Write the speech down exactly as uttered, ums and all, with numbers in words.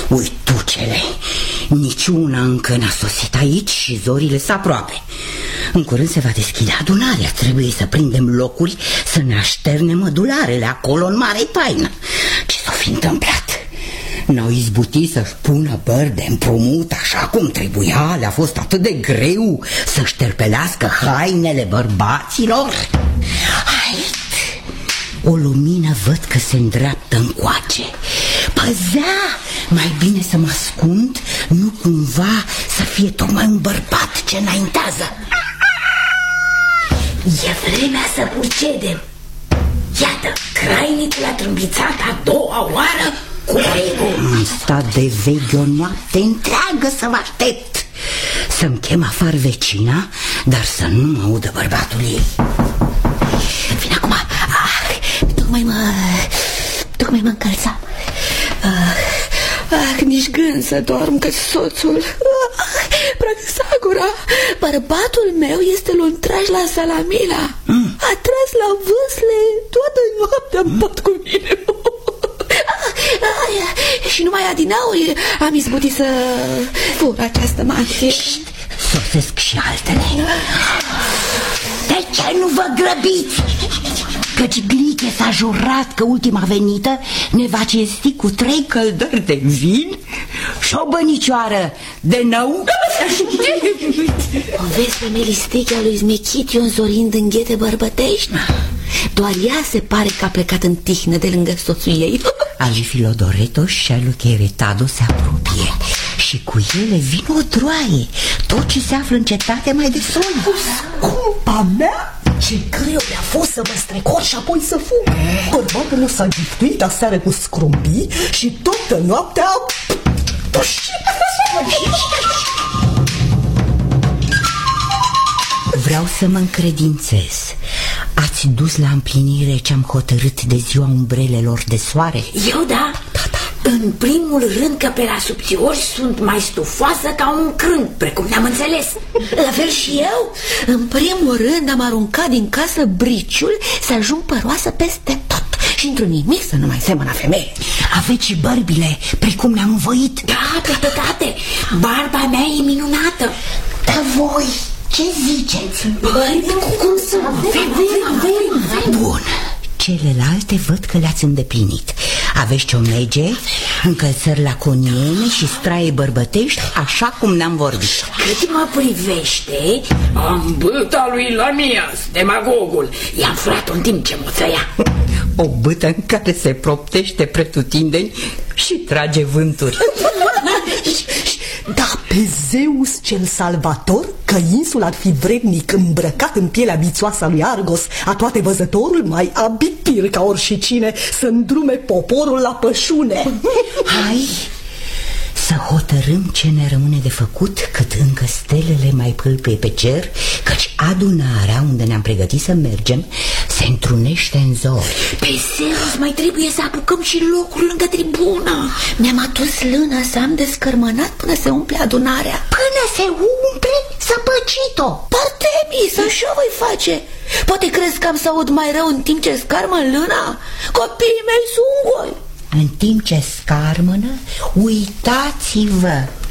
Uitucele, niciuna încă n-a sosit aici și zorile s aproape. În curând se va deschide adunarea. Trebuie să prindem locuri, să ne așterne mădularele acolo în mare taină. Ce s-o fi întâmplat? N-au izbutit să-și pună băr de împrumut așa cum trebuia? Le-a fost atât de greu să șterpelească hainele bărbaților? Hai, o lumină văd că se îndreaptă încoace. Păzea, mai bine să mă ascund, nu cumva să fie tocmai un bărbat ce înaintează. E vremea să procedem. Iată, crainicul a trâmbițat a doua oară cu regul. Am stat de veche o noapte întreagă să vă aștept. Să-mi chem afară vecina, dar să nu mă audă bărbatul ei. Vine acum. Ah, tocmai mă... Tocmai mă încălțam. Ah, ah, nici gând să dorm, că soțul... Ah, Praxagora, bărbatul meu este luntraș la Salamila. mm. A tras la vâsle toată noaptea în pat cu mine. Ah, și numai adinauri am izbutit să fur această mantie. Sosesc și altele. De ce nu vă grăbiți? Căci Gliche s-a jurat că ultima venită ne va cinsti cu trei căldări de vin și o bănicioară de nău. O vezi pe Melistichea lui Smechitiu înzorind în ghete bărbătești? Doar ea se pare că a plecat în tihnă de lângă soțul ei. Ali Filodoreto și alu Cheretado se apropie și cu ele vin o droaie. Tot ce se află în cetate mai de sol. Scumpa mea, ce greu mi-a fost să mă strecor și apoi să fug. Bărbatul meu s-a giftuit aseară cu scrumbii și toată noaptea... Vreau să mă încredințez. Ați dus la împlinire ce-am hotărât de ziua umbrelelor de soare? Eu da, tata. În primul rând că pe la subțiori sunt mai stufoasă ca un crânt, precum ne-am înțeles. La fel și eu. În primul rând am aruncat din casă briciul să ajung păroasă peste tot și într-un nimic să nu mai semănă femeie. Aveți și bărbile, precum ne-am învoit. Da, tată, tate, barba mea e minunată. Dar voi... ce ziceți? Băi, cum să avem, avem, avem. Bun, celelalte văd că le-ați îndeplinit. Aveți ciomege, încălțări laconiene și straie bărbătești, așa cum ne-am vorbit. Cât mă privește, am bâta lui Lamias, demagogul. I-am furat în timp ce moțăia. O bâtă în care se proptește pretutindeni și trage vânturi. Da, pe Zeus cel salvator, că insul ar fi vrednic îmbrăcat în pielea bițoasă a lui Argos, a toate văzătorul mai abitir ca oricine să îndrume poporul la pășune. Hai să hotărâm ce ne rămâne de făcut, cât încă stelele mai pâlpâie pe cer, căci adunarea unde ne-am pregătit să mergem se întrunește în zori. Pe Zeus mai trebuie să apucăm și locul lângă tribună. Mi-am adus lână să am descărmănat până se umple adunarea. Până se umple? Săpăcit-o! Partemi, să și-o voi face. Poate crezi că am să aud mai rău în timp ce scarmă lâna? Copiii mei sunt goi. În timp ce scarmănă, uitați-vă